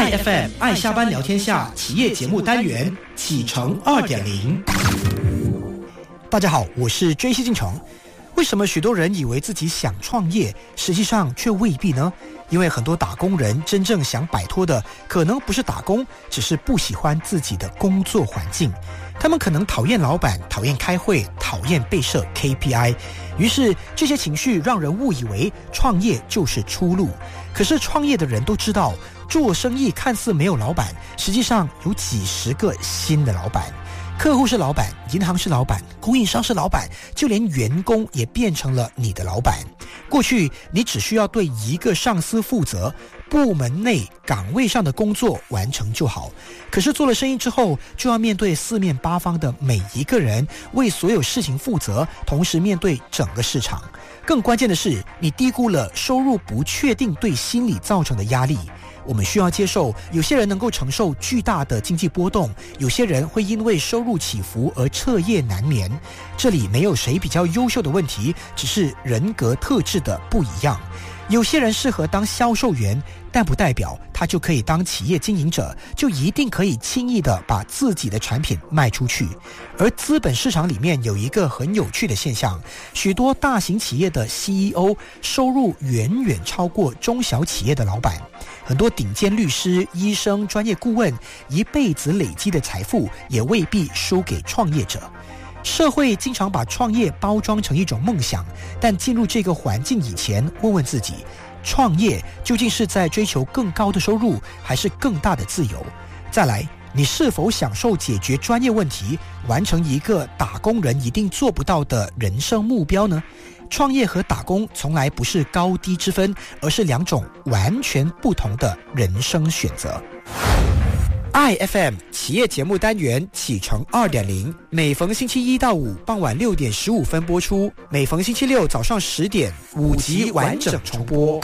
IFM 爱下班聊天下企业节目单元启程 2.0。 大家好，我是 JC 进程。为什么许多人以为自己想创业，实际上却未必呢？因为很多打工人真正想摆脱的可能不是打工，只是不喜欢自己的工作环境。他们可能讨厌老板，讨厌开会，讨厌被设 KPI， 于是这些情绪让人误以为创业就是出路。可是创业的人都知道，做生意看似没有老板，实际上有几十个新的老板。客户是老板，银行是老板，供应商是老板，就连员工也变成了你的老板。过去你只需要对一个上司负责，部门内岗位上的工作完成就好。可是做了生意之后，就要面对四面八方的每一个人，为所有事情负责，同时面对整个市场。更关键的是，你低估了收入不确定对心理造成的压力。我们需要接受，有些人能够承受巨大的经济波动，有些人会因为收入起伏而彻夜难眠。这里没有谁比较优秀的问题，只是人格特质的不一样。有些人适合当销售员，但不代表他就可以当企业经营者，就一定可以轻易的把自己的产品卖出去。而资本市场里面有一个很有趣的现象，许多大型企业的 CEO 收入远远超过中小企业的老板。很多顶尖律师、医生、专业顾问一辈子累积的财富，也未必输给创业者。社会经常把创业包装成一种梦想，但进入这个环境以前，问问自己，创业究竟是在追求更高的收入，还是更大的自由？再来，你是否享受解决专业问题，完成一个打工人一定做不到的人生目标呢？创业和打工从来不是高低之分，而是两种完全不同的人生选择。IFM 企业节目单元启程 2.0， 每逢星期一到五傍晚6点15分播出，每逢星期六早上10点5集完整重播。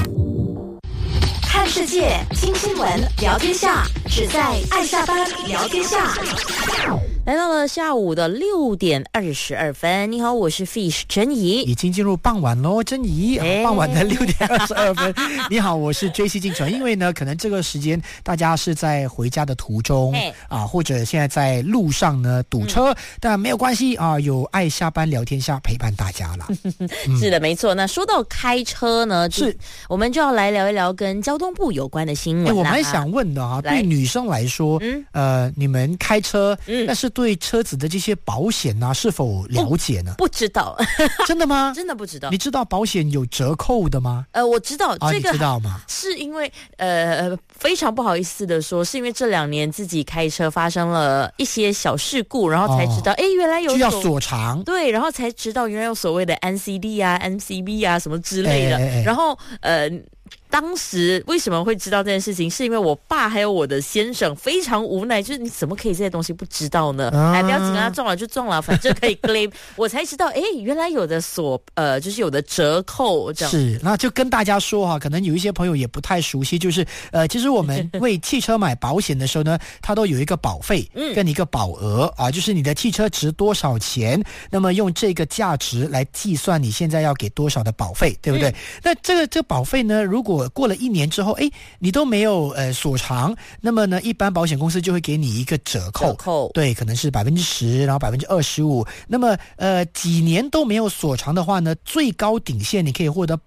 看世界，听新闻，聊天下，只在爱下班聊天下。来到了下午的6点22分，你好，我是 Fish 珍怡。 已经进入傍晚咯，珍怡，傍晚的6点22分。你好，我是 JC 进程。因为呢，可能这个时间大家是在回家的途中啊，或者现在在路上呢堵车，但没有关系啊，有爱下班聊天下陪伴大家了。 是的，没错。那说到开车呢，是我们就要来聊一聊跟交通部有关的新闻。 我蛮想问的啊，对女生来说，你们开车，但是对车子的这些保险啊，是否了解呢？ 不知道。 真的吗？ 真的不知道。 你知道保险有折扣的吗？ 我知道，这个你知道吗？ 是因为非常不好意思的说，是因为这2年自己开车发生了一些小事故，然后才知道，原来有就要锁长。 对，然后才知道原来有所谓的 NCD 啊、MCB 啊什么之类的。然后当时为什么会知道这件事情，是因为我爸还有我的先生非常无奈，就是你怎么可以这些东西不知道呢？不要紧，他撞了就撞了，反正可以 claim。我才知道，原来有的就是有的折扣这样。 是，那就跟大家说哈，可能有一些朋友也不太熟悉，就是其实我们为汽车买保险的时候呢，它都有一个保费跟一个保额啊，就是你的汽车值多少钱，那么用这个价值来计算你现在要给多少的保费，对不对？那这个保费呢，如果过了1年之后，你都没有锁长，那么呢，一般保险公司就会给你一个折扣，对，可能是10%，然后25%。那么几年都没有锁长的话呢，最高顶线你可以获得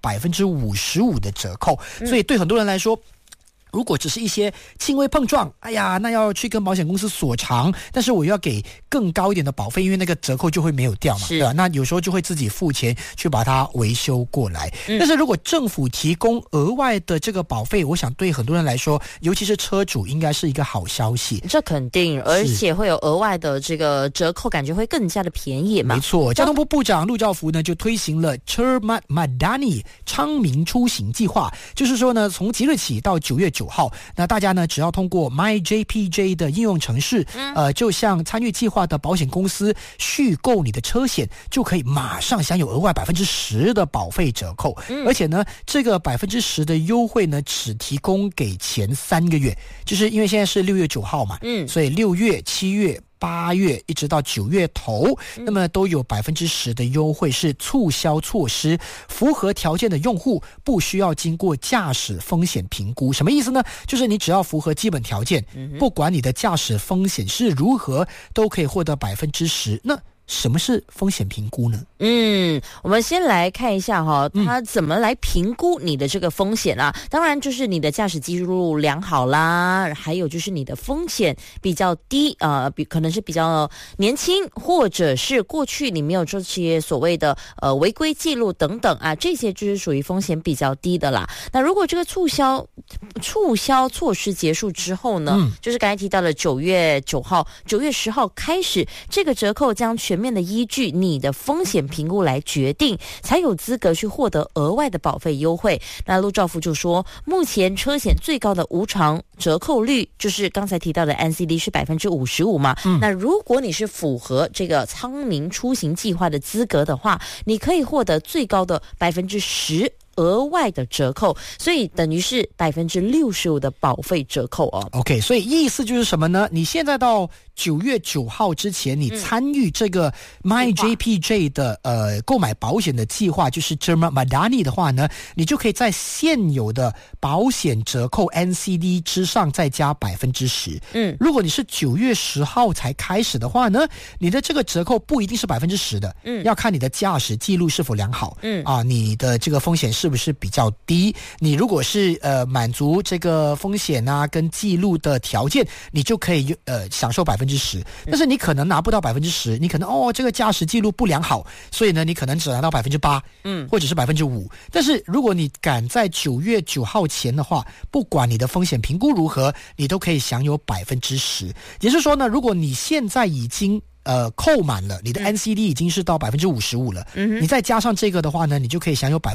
55%的折扣。所以对很多人来说，如果只是一些轻微碰撞，那要去跟保险公司索偿，但是我要给更高一点的保费，因为那个折扣就会没有掉嘛，对吧？那有时候就会自己付钱去把它维修过来。但是如果政府提供额外的这个保费，我想对很多人来说，尤其是车主，应该是一个好消息。 这肯定，而且会有额外的这个折扣，感觉会更加的便宜嘛。 没错，交通部部长陆兆福呢就推行了 Cermat Madani 昌明出行计划，就是说呢，从即日起到9月9号，那大家呢只要通过 MyJPJ 的应用程式，就向参与计划的保险公司续购你的车险，就可以马上享有额外10%的保费折扣。而且呢，这个10%的优惠呢，只提供给前3个月，就是因为现在是6月9号嘛，所以6月、7月、 8月一直到9月头，那么都有10%的优惠，是促销措施。符合条件的用户不需要经过驾驶风险评估。什么意思呢？就是你只要符合基本条件，不管你的驾驶风险是如何，都可以获得10%。那什么是风险评估呢？ 我们先来看一下它怎么来评估你的这个风险啊？当然就是你的驾驶记录良好啦，还有就是你的风险比较低，可能是比较年轻，或者是过去你没有这些所谓的违规记录等等啊，这些就是属于风险比较低的啦。那如果这个促销措施结束之后呢，就是刚才提到了9月9号、9月10号开始，这个折扣将全面的依据你的风险评估来决定，才有资格去获得额外的保费优惠。那陆兆福就说，目前车险最高的无偿折扣率就是刚才提到的 NCD 是55%嘛。那如果你是符合这个昌明出行计划的资格的话，你可以获得最高的10%额外的折扣，所以等于是65%的保费折扣哦。 OK， 所以意思就是什么呢？你现在到9月9号之前，你参与这个 MyJPJ 的购买保险的计划，就是 Derma Madani 的话呢，你就可以在现有的保险折扣 NCD 之上再加10%。如果你是9月10号才开始的话呢，你的这个折扣不一定是10%的，要看你的驾驶记录是否良好，你的这个风险是不是比较低。你如果是满足这个风险啊跟记录的条件，你就可以享受10%。但是你可能拿不到10%，你可能这个驾驶记录不良好，所以呢你可能只拿到8%，或者是5%。但是如果你赶在9月9号前的话，不管你的风险评估如何，你都可以享有10%。也就是说呢，如果你现在已经扣满了，你的 NCD 已经是到55%了，你再加上这个的话呢，你就可以享有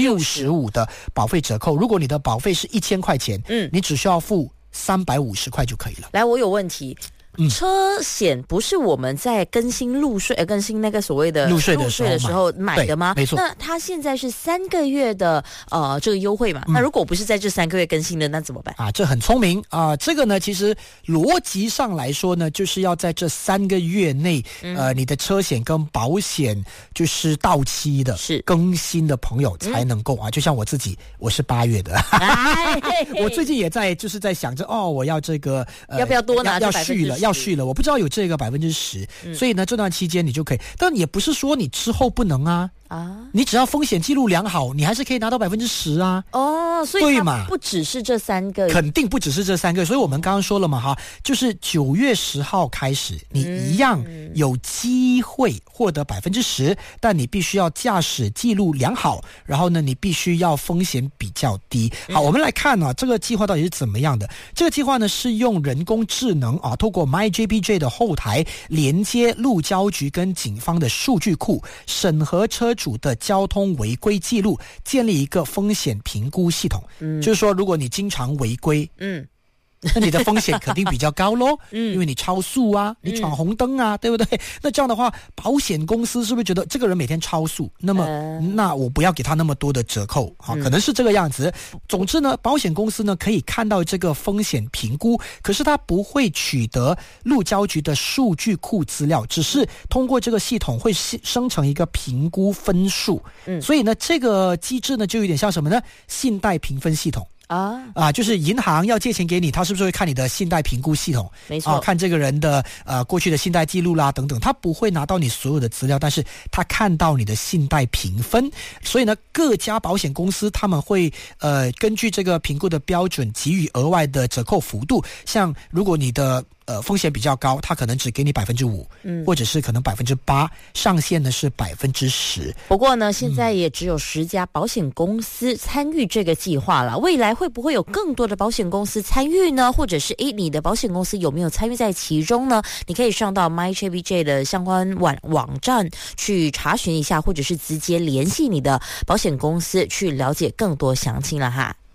65%的保费折扣。如果你的保费是1000块钱，你只需要付350块就可以了。 来，我有问题。车险不是我们在更新更新那个所谓的入税的时候买的吗？ 没错。 那它现在是3个月的这个优惠嘛？那如果不是在这3个月更新的，那怎么办啊？这很聪明啊！这个呢，其实逻辑上来说呢，就是要在这3个月内，你的车险跟保险就是到期的，是更新的朋友才能够啊。就像我自己，我是8月的，我最近也在想着我要这个要不要多拿要续了，我不知道有这个10%，所以呢，这段期间你就可以，但也不是说你之后不能啊，你只要风险记录良好，你还是可以拿到10%啊。 所以它不只是这3个， 肯定不只是这3个，所以我们刚刚说了嘛哈，就是9月10号开始，你一样有机会获得10%，但你必须要驾驶记录良好，然后呢，你必须要风险比较低。好，我们来看这个计划到底是怎么样的。这个计划呢是用人工智能透过 MyJPJ 的后台连接路交局跟警方的数据库，审核车主的交通违规记录，建立一个风险评估系统。就是说，如果你经常违规，那你的风险肯定比较高咯，因为你超速啊，你闯红灯啊，对不对？那这样的话，保险公司是不是觉得这个人每天超速，那么那我不要给他那么多的折扣，可能是这个样子。总之呢，保险公司呢可以看到这个风险评估，可是他不会取得路交局的数据库资料，只是通过这个系统会生成一个评估分数。所以呢，这个机制呢就有点像什么呢？信贷评分系统。就是银行要借钱给你，他是不是会看你的信贷评估系统？ 没错， 看这个人的过去的信贷记录啦等等，他不会拿到你所有的资料，但是他看到你的信贷评分。所以呢，各家保险公司他们会根据这个评估的标准给予额外的折扣幅度。像如果你的风险比较高，他可能只给你5%，或者是可能8%，上限呢是10%。 不过呢，现在也只有10家保险公司参与这个计划了。未来会不会有更多的保险公司参与呢？或者是你的保险公司有没有参与在其中呢？你可以上到 MyJPJ 的相关网站去查询一下，或者是直接联系你的保险公司去了解更多详情了哈。